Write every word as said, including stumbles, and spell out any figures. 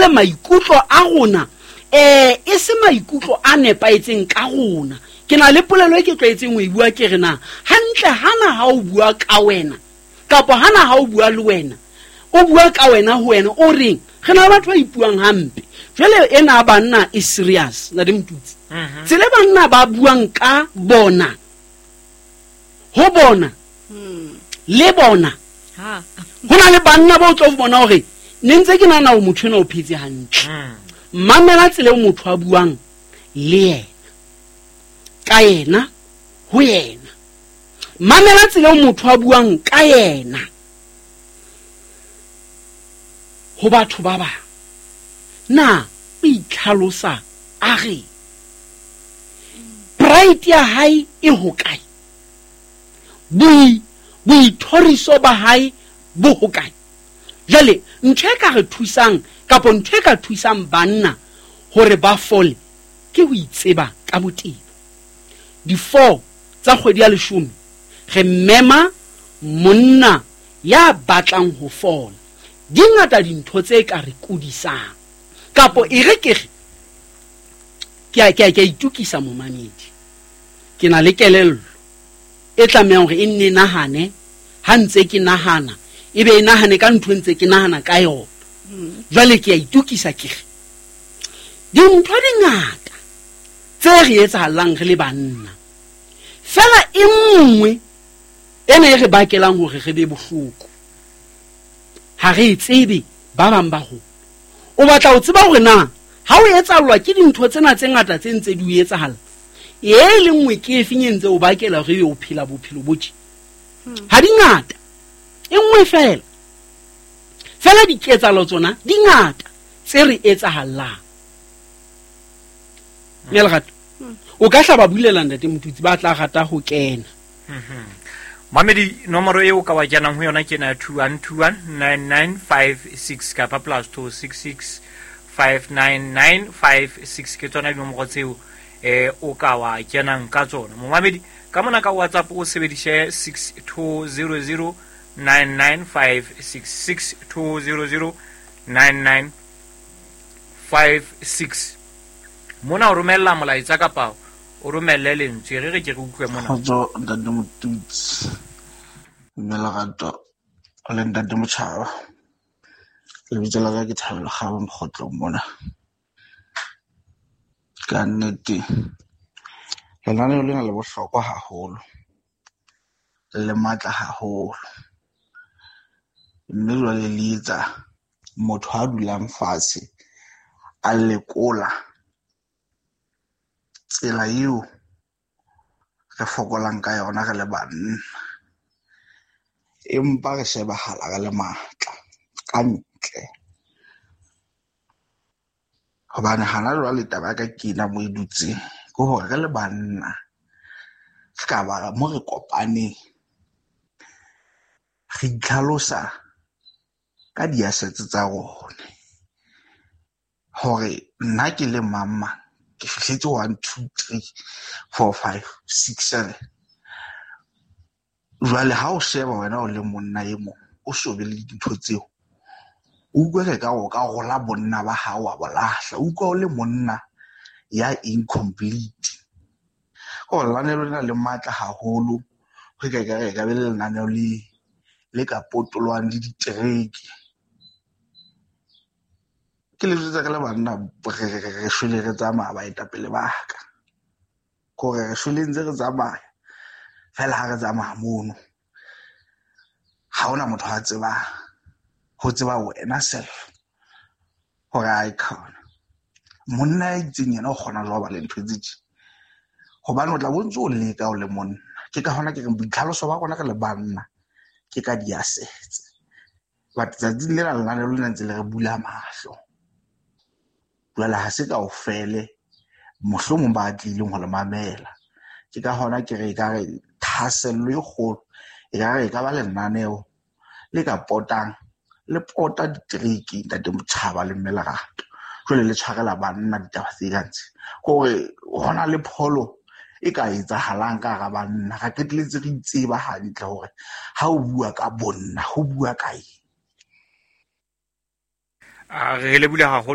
jwale maikutlo a rona eh e se maikutlo a nepaetseng ka rona. Ke na le polelo e ke tlwaetseng ho e bua ke rena hantle hana ha o bua ka wena kapo hana ha o bua le wena o bua ka wena ho wena o reng re na batho ba ipuang hampe. Jwale ena banna e serious na di mtutsi tsele banna ba buang ka bona ho bona le bona ha hona le banna ba o tlo bona hore ne ntse ke nana o motho ena o phetse hantle mamela tsele o motho a buang le yena ka yena ho yena mamela tsele o motho a buang ka yena ho batho ba ba na o itlhalosa a re pride ya hae e hokae bui boithoriso ba hae bo hokae. Jale ntho e ka re thusang kapo ntho e ka thusang banna hore ba fole ke ho itseba ka botebo. Di four tsa kgwedi ya leshome re mema monna ya batlang ho fola. Di ngata dintho tse ka re kudisang kapo e re ke ke ke ke itukisa momamedi ke na le kelello e tlameha hore e nne nahane ha ntse ke nahana ebe e nahane ka ntho ntse ke nahana ka yona. Jwale ke a itukisa ke dintho di ngata tse re etsahalang re le banna fela e nngwe ene e re bakelang hore re be bohloko ha re tsebe ba bang ba ho o batla ho tseba hore na ha o etsallwa ke dintho tsena tse ngata tse ntse di o etsahala e le nngwe ke efinyentse o bakela re o phela bophelo botse ha di ngata e nngwe fela fela di ketsalo tsona di ngata tse re etsahalang. Melgato o ka hla ba bulela ntate Motutsi ba tla rata ho kena. Mamedi nomoro eo ka wa janang ho yona ke na two one two one nine nine five six ka pa plus two six six five nine nine five six ke tsona nomoro tseo eh o ka wa janang ka tsona. Mamedi ka mona ka WhatsApp o sebedise six two zero zero nine nine five six six two zero zero nine nine five six. Mona o romella molaetsa ka pao o romelle lentswe re re ke re utlwe mona. Kgotso ntate Motutsi Melgato le ntate Motjhaba le bitsa la ka ke Thabela Kgaba Mokgotlo mona ka nnete lenaneo lena le bohlokwa haholo le matla haholo mme jwale le etsa motho a dulang fatshe a lekola tsela eo re fokolang ka yona re le banna empa re shebahala re le matla ka ntle hobane hana jwale taba ka kena mo e dutseng ke hore re le banna ka ba mo re kopaneng re itlhalosa ka diasetse tsa rona hore nna ke le mama ke fihletse one two three four five six seven. Jwale ha o sheba wena o le monna e mong o so be le dintho tseo o utlwe ka go ka gola bonna ba hao wa bolahla o utlwe o le monna ya incomplete o lanelo lena le matla haholo ho ka ka ka be le lanelo le le ka potolwang di ditereki ke le tsa ka le banna re shwele re tsamaya ba etapele ba ka gore re shwele ntse re tsamaya fela ha re tsamaya mono ha ona motho a tseba ho tseba wena self hore a ikana monna e tseng yena o kgona jwa ba le ntho tse hobane o tla bontse o leka o le monna ke ka hona ke re boitlhaloso ba rona re le banna ke ka diasetse but tsatsi le la lana le lena ntse le re bula mahlo jwale ha se ka o fele mohlomong ba tlileng ho le mamela ke ka hona ke re ka re thasello e kgolo e ka re ka ba lenaneo le ka potang le pota ditereki ntate Motjhaba le Melgato jwale le tshwarela banna ditaba tse kantse gore hona le pholo e ka etsahalang ka ga banna ga ketletse re itseba hantle hore ha o bua ka bonna ho bua kae a re le bula haholo